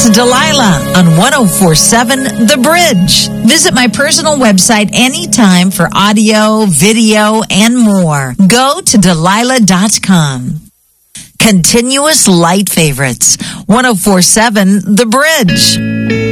It's Delilah on 104.7 The Bridge. Visit my personal website anytime for audio, video, and more. Go to Delilah.com. Continuous light favorites. 104.7 The Bridge.